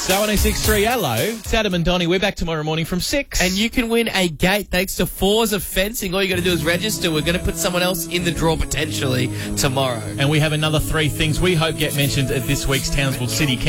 So 106.3, hello. It's Adam and Donnie. We're back tomorrow morning from 6. And you can win a gate thanks to Forza Fencing. All you got to do is register. We're going to put someone else in the draw potentially tomorrow. And we have another 3 things we hope get mentioned at this week's Townsville City Council.